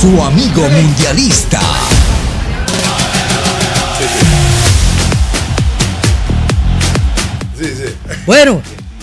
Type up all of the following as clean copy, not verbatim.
su amigo mundialista. Sí, sí. Bueno,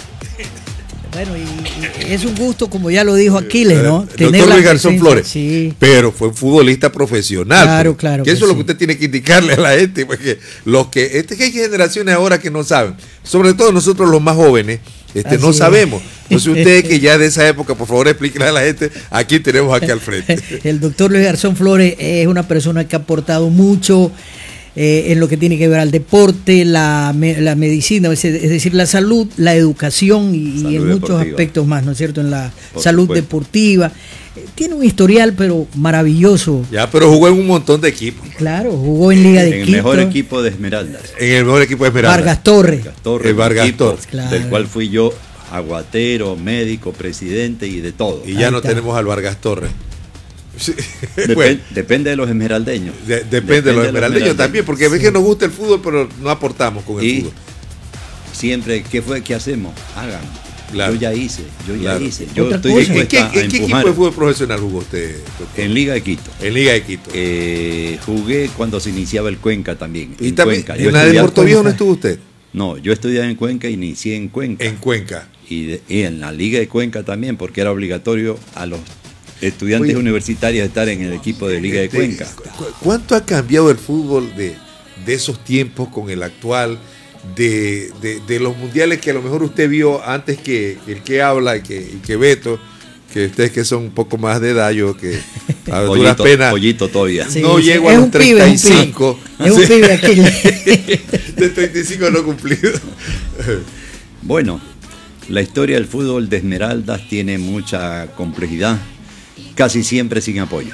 y es un gusto, como ya lo dijo Aquiles, ¿no? Doctor Luis Garzón Flores. Sí. Pero fue un futbolista profesional. Claro, claro. Que eso es lo que usted tiene que indicarle a la gente, porque que hay generaciones ahora que no saben, sobre todo nosotros los más jóvenes, no sabemos. Entonces ustedes que ya de esa época, por favor explíquenle a la gente, aquí tenemos aquí al frente. El doctor Luis Garzón Flores es una persona que ha aportado mucho en lo que tiene que ver al deporte, la medicina, es decir, la salud, la educación y en muchos aspectos más, ¿no es cierto? En la salud deportiva. Tiene un historial, pero maravilloso. Ya, pero jugó en un montón de equipos. Claro, jugó en Liga de Quito. En el mejor equipo de Esmeraldas. En el mejor equipo de Esmeraldas. Vargas Torres. Vargas Torres. Claro. Del cual fui yo aguatero, médico, presidente y de todo. Y ya no tenemos al Vargas Torres. Sí. Depende de los esmeraldeños. Depende de los esmeraldeños también, porque ves que nos gusta el fútbol, pero no aportamos con el fútbol. Siempre, ¿qué hacemos? Hagan. Claro. Yo ya hice. Yo estoy dispuesta ¿En qué equipo de fútbol profesional jugó usted, doctor? En Liga de Quito. En Liga de Quito. Jugué cuando se iniciaba el Cuenca también. ¿Y también Cuenca. ¿En la de Puerto Viejo no estuvo usted? No, yo estudiaba en Cuenca y inicié en Cuenca. En Cuenca. Y en la Liga de Cuenca también, porque era obligatorio a los estudiantes universitarios estar en el equipo de Liga de Cuenca. ¿Cuánto ha cambiado el fútbol de esos tiempos con el actual? De los mundiales que a lo mejor usted vio antes que el que habla y que Beto, que ustedes que son un poco más de edad, yo que a duras penas pollito todavía. No llego a los 35. Es un pibe aquel. De 35 no cumplido. Bueno, la historia del fútbol de Esmeraldas tiene mucha complejidad, casi siempre sin apoyo.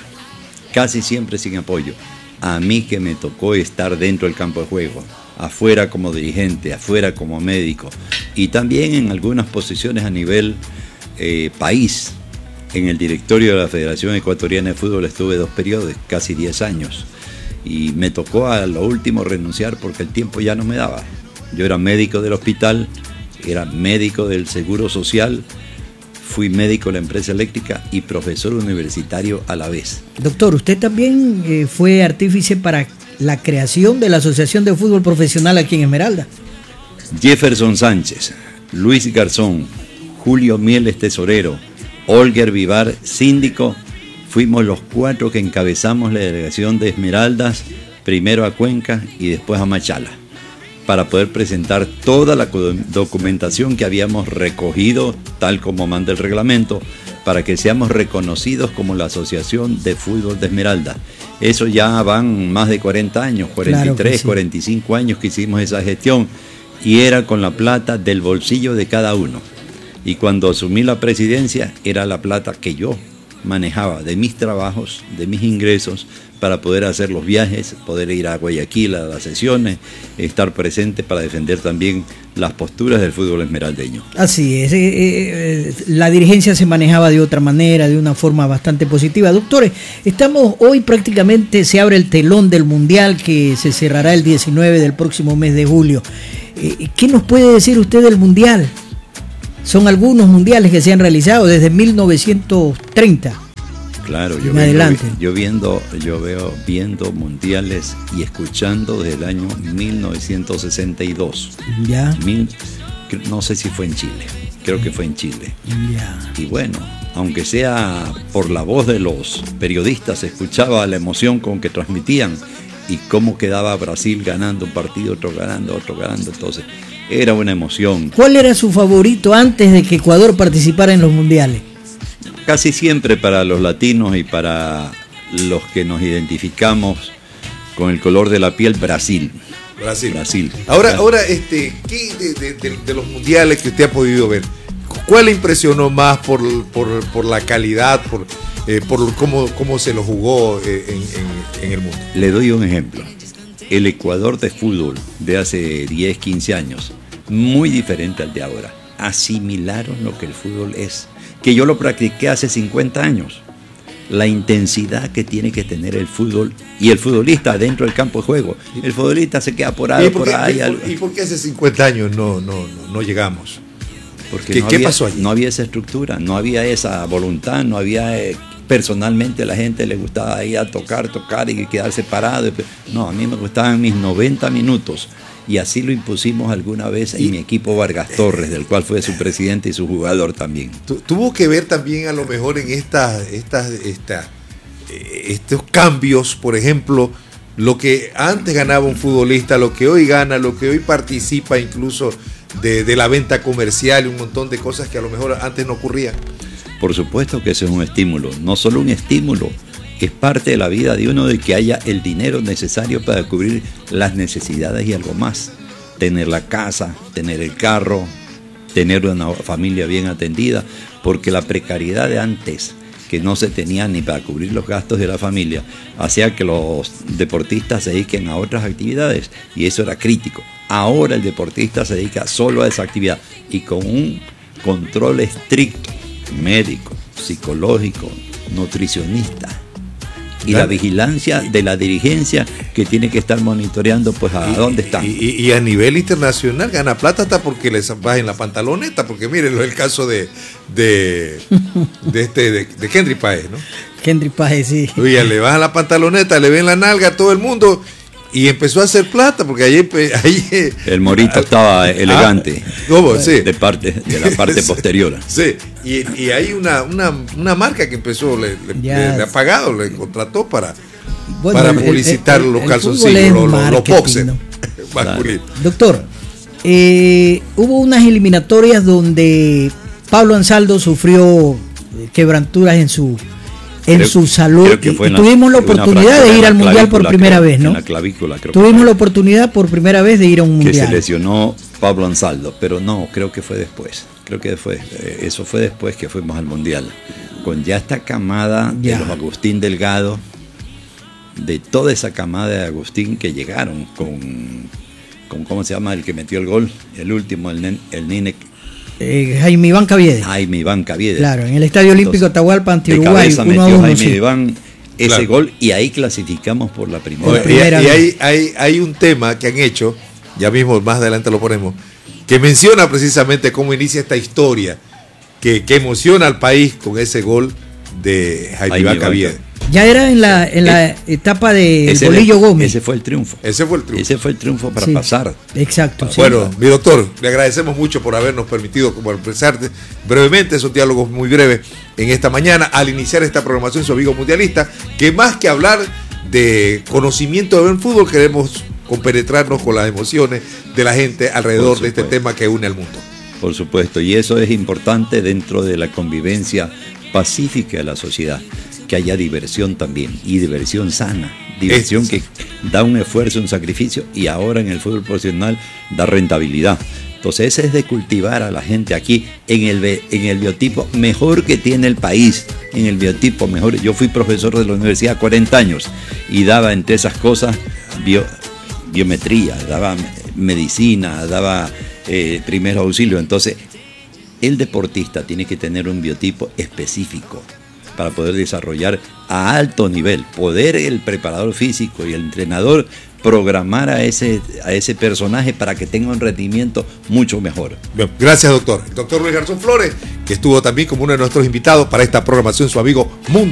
A mí que me tocó estar dentro del campo de juego, afuera como dirigente, afuera como médico y también en algunas posiciones a nivel país. En el directorio de la Federación Ecuatoriana de Fútbol estuve 2 periodos, casi 10 años, y me tocó a lo último renunciar porque el tiempo ya no me daba. Yo era médico del hospital, era médico del Seguro Social, fui médico de la empresa eléctrica y profesor universitario a la vez. Doctor, usted también fue artífice para la creación de la Asociación de Fútbol Profesional aquí en Esmeralda. Jefferson Sánchez, Luis Garzón, Julio Mieles tesorero, Olger Vivar síndico, fuimos los 4 que encabezamos la delegación de Esmeraldas, primero a Cuenca y después a Machala, para poder presentar toda la documentación que habíamos recogido, tal como manda el reglamento, para que seamos reconocidos como la Asociación de Fútbol de Esmeralda. Eso ya van más de 40 años, 43, claro, 45 años que hicimos esa gestión, y era con la plata del bolsillo de cada uno. Y cuando asumí la presidencia, era la plata que yo manejaba de mis trabajos, de mis ingresos, para poder hacer los viajes, poder ir a Guayaquil a las sesiones, estar presente para defender también las posturas del fútbol esmeraldeño. Así es, la dirigencia se manejaba de otra manera, de una forma bastante positiva. Doctores, hoy prácticamente se abre el telón del Mundial que se cerrará el 19 del próximo mes de julio. ¿Qué nos puede decir usted del Mundial? Son algunos mundiales que se han realizado desde 1930. Claro, yo veo viendo mundiales y escuchando desde el año 1962. Ya. No sé si fue en Chile, creo que fue en Chile. Ya. Y bueno, aunque sea por la voz de los periodistas, se escuchaba la emoción con que transmitían y cómo quedaba Brasil ganando un partido, otro ganando, entonces era una emoción. ¿Cuál era su favorito antes de que Ecuador participara en los mundiales? Casi siempre para los latinos y para los que nos identificamos con el color de la piel, Brasil. Ahora, ¿qué de los mundiales que usted ha podido ver? ¿Cuál le impresionó más por la calidad, por cómo se lo jugó en el mundo? Le doy un ejemplo. El Ecuador de fútbol de hace 10, 15 años, muy diferente al de ahora. Asimilaron lo que el fútbol es, que yo lo practiqué hace 50 años. La intensidad que tiene que tener el fútbol y el futbolista dentro del campo de juego. El futbolista se queda por ahí. ¿Y por qué hace 50 años no llegamos? Porque ¿Qué pasó allí? No había esa estructura, no había esa voluntad, no había personalmente a la gente le gustaba ir a tocar y quedarse parado. No, a mí me gustaban mis 90 minutos. Y así lo impusimos alguna vez en mi equipo Vargas Torres, del cual fue su presidente y su jugador también. Tuvo que ver también a lo mejor en estos cambios, por ejemplo, lo que antes ganaba un futbolista, lo que hoy gana, lo que hoy participa incluso de la venta comercial y un montón de cosas que a lo mejor antes no ocurrían. Por supuesto que eso es un estímulo, no solo un estímulo, es parte de la vida de uno de que haya el dinero necesario para cubrir las necesidades y algo más. Tener la casa, tener el carro, tener una familia bien atendida, porque la precariedad de antes, que no se tenía ni para cubrir los gastos de la familia, hacía que los deportistas se dediquen a otras actividades, y eso era crítico. Ahora el deportista se dedica solo a esa actividad y con un control estricto, médico, psicológico, nutricionista, y la vigilancia de la dirigencia que tiene que estar monitoreando pues a dónde están. Y a nivel internacional gana plata hasta porque les bajen la pantaloneta, porque miren el caso de Henry Páez, ¿no? Henry Páez, sí. Oye, le bajan la pantaloneta, le ven la nalga a todo el mundo y empezó a hacer plata, porque ahí el morito estaba elegante. ¿Cómo? Sí. De la parte posterior. Sí, y hay una marca que empezó, le ha pagado, le contrató para publicitar los calzoncillos, los boxers, ¿no? Masculinos. Doctor, hubo unas eliminatorias donde Pablo Ansaldo sufrió quebranturas en su salud, y tuvimos la oportunidad de ir al mundial por primera vez, ¿no? En la clavícula, creo. Tuvimos la oportunidad por primera vez de ir a un mundial. Que se lesionó Pablo Ansaldo, pero no, creo que fue después. Eso fue después que fuimos al mundial. Con ya esta camada de los Agustín Delgado, de toda esa camada de Agustín que llegaron con ¿cómo se llama el que metió el gol? El último, el nene. Jaime Iván Caviedes. Claro, en el Estadio Olímpico Atahualpa ante Uruguay. De cabeza metió Jaime Iván ese gol y ahí clasificamos por la primera vez. Y hay un tema que han hecho, ya mismo más adelante lo ponemos, que menciona precisamente cómo inicia esta historia que emociona al país con ese gol de Jaime Iván Caviedes. Ya era en la etapa de Bolillo Gómez. Ese fue el triunfo para sí, pasar. Exacto. Bueno, mi doctor, le agradecemos mucho por habernos permitido expresar brevemente esos diálogos muy breves en esta mañana al iniciar esta programación su amigo mundialista, que más que hablar de conocimiento de buen fútbol, queremos compenetrarnos con las emociones de la gente alrededor de este tema que une al mundo. Por supuesto, y eso es importante dentro de la convivencia pacífica de la sociedad, que haya diversión también, y diversión sana, diversión que da un esfuerzo, un sacrificio, y ahora en el fútbol profesional da rentabilidad. Entonces ese es de cultivar a la gente aquí en el biotipo mejor que tiene el país, en el biotipo mejor. Yo fui profesor de la universidad 40 años y daba entre esas cosas biometría, daba medicina, daba primer auxilio. Entonces el deportista tiene que tener un biotipo específico para poder desarrollar a alto nivel, poder el preparador físico y el entrenador programar a ese personaje para que tenga un rendimiento mucho mejor. Bien, gracias, doctor. El doctor Luis Garzón Flores, que estuvo también como uno de nuestros invitados para esta programación, su amigo Mundo.